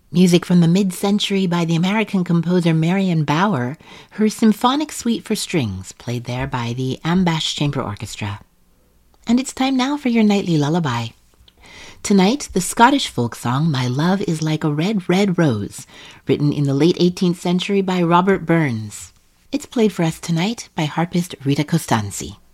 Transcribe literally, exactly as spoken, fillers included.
Music from the mid-century by the American composer Marion Bauer, her symphonic suite for strings, played there by the Ambash Chamber Orchestra. And it's time now for your nightly lullaby. Tonight, the Scottish folk song My Love is Like a Red, Red Rose, written in the late eighteenth century by Robert Burns. It's played for us tonight by harpist Rita Costanzi.